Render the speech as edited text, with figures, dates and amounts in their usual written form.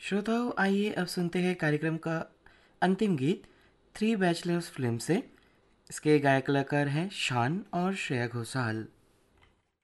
श्रोताओं, आइए अब सुनते हैं कार्यक्रम का अंतिम गीत थ्री बैचलर्स फिल्म से। इसके गायक कलाकार हैं शान और श्रेया घोषाल।